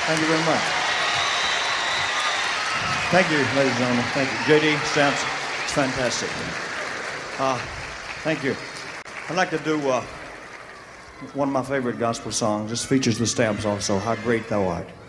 Thank you very much. Thank you, ladies and gentlemen. Thank you. JD, Stamps, it's fantastic. Thank you. I'd like to do one of my favorite gospel songs. This features the Stamps also, How Great Thou Art.